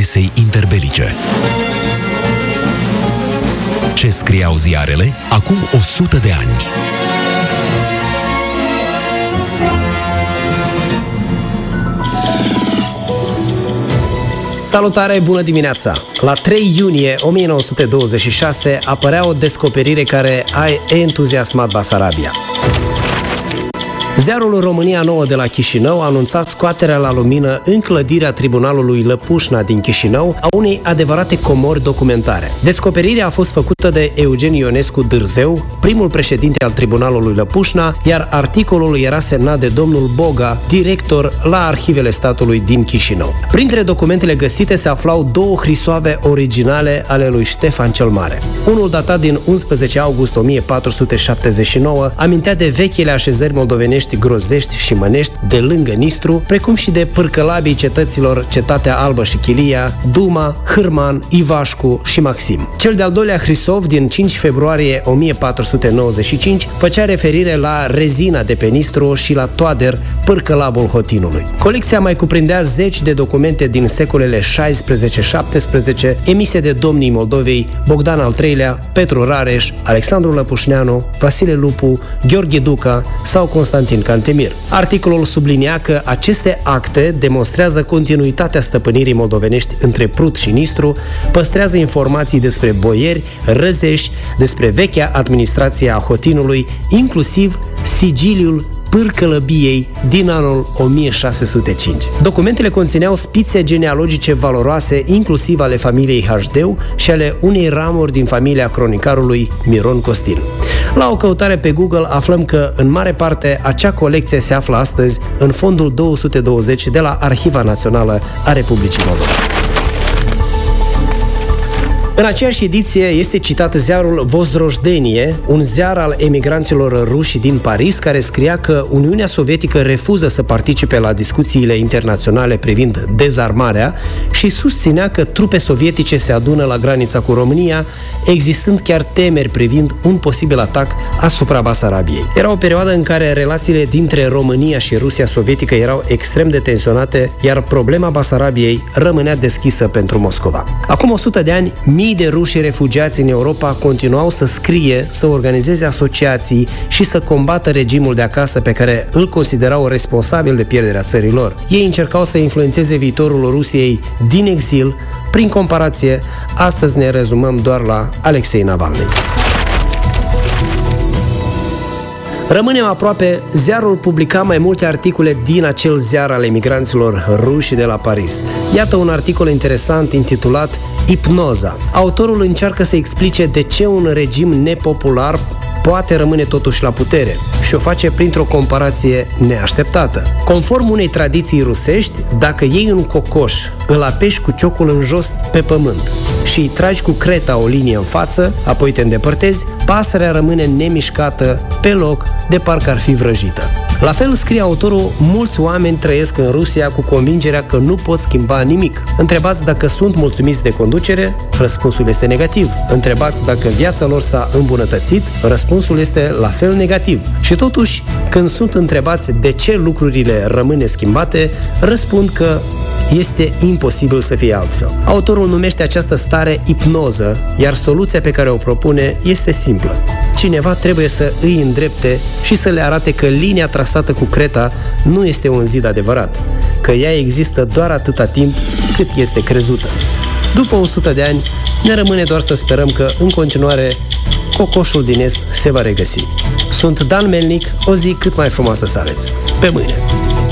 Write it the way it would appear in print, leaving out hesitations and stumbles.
presei interbelice. Ce scriau ziarele acum 100 de ani? Salutare, bună dimineața! La 3 iunie 1926 apărea o descoperire care a entuziasmat Basarabia. Ziarul România Nouă de la Chișinău a anunțat scoaterea la lumină în clădirea Tribunalului Lăpușna din Chișinău a unei adevărate comori documentare. Descoperirea a fost făcută de Eugen Ionescu Dârzeu, primul președinte al Tribunalului Lăpușna, iar articolul era semnat de domnul Boga, director la Arhivele Statului din Chișinău. Printre documentele găsite se aflau 2 hrisoave originale ale lui Ștefan cel Mare. Unul datat din 11 august 1479 amintea de vechile așezări moldovenești Grozești și Mănești de lângă Nistru, precum și de pârcălabii cetăților Cetatea Albă și Chilia, Duma, Hârman, Ivașcu și Maxim. Cel de-al doilea hrisov din 5 februarie 1495 făcea referire la rezina de pe Nistru și la Toader, pârcălabul Hotinului. Colecția mai cuprindea 10 de documente din secolele 16-17 emise de domnii Moldovei Bogdan al III-lea, Petru Rareș, Alexandru Lăpușneanu, Vasile Lupu, Gheorghe Duca sau Constantin Cantemir. Articolul sublinia că aceste acte demonstrează continuitatea stăpânirii moldovenești între Prut și Nistru, păstrează informații despre boieri, răzeși, despre vechea administrație a Hotinului, inclusiv sigiliul pârcălăbiei din anul 1605. Documentele conțineau spițe genealogice valoroase, inclusiv ale familiei Hașdeu și ale unei ramuri din familia cronicarului Miron Costin. La o căutare pe Google aflăm că, în mare parte, acea colecție se află astăzi în fondul 220 de la Arhiva Națională a Republicii Moldova. În aceeași ediție este citat ziarul Vozrojdenie, un ziar al emigranților ruși din Paris, care scria că Uniunea Sovietică refuză să participe la discuțiile internaționale privind dezarmarea și susținea că trupe sovietice se adună la granița cu România, existând chiar temeri privind un posibil atac asupra Basarabiei. Era o perioadă în care relațiile dintre România și Rusia sovietică erau extrem de tensionate, iar problema Basarabiei rămânea deschisă pentru Moscova. Acum 100 de ani, mii de ruși refugiați în Europa continuau să scrie, să organizeze asociații și să combată regimul de acasă pe care îl considerau responsabil de pierderea țării lor. Ei încercau să influențeze viitorul Rusiei din exil. Prin comparație, astăzi ne rezumăm doar la Alexei Navalny. Rămânem aproape, ziarul publica mai multe articole din acel ziar al emigranților ruși de la Paris. Iată un articol interesant intitulat Ipnoza. Autorul încearcă să explice de ce un regim nepopular poate rămâne totuși la putere și o face printr-o comparație neașteptată. Conform unei tradiții rusești, dacă iei un cocoș, îl apeși cu ciocul în jos pe pământ și îi tragi cu creta o linie în față, apoi te îndepărtezi, pasărea rămâne nemișcată pe loc, de parcă ar fi vrăjită. La fel, scrie autorul, mulți oameni trăiesc în Rusia cu convingerea că nu pot schimba nimic. Întrebați dacă sunt mulțumiți de conducere, răspunsul este negativ. Întrebați dacă viața lor s-a îmbunătățit, răspunsul este la fel negativ. Și totuși, când sunt întrebați de ce lucrurile rămân neschimbate, răspund că este imposibil să fie altfel. Autorul numește această stare ipnoză, iar soluția pe care o propune este simplă. Cineva trebuie să îi îndrepte și să le arate că linia trasată cu creta nu este un zid adevărat, că ea există doar atâta timp cât este crezută. După 100 de ani, ne rămâne doar să sperăm că, în continuare, cocoșul din Est se va regăsi. Sunt Dan Melnic, o zi cât mai frumoasă să aveți. Pe mâine!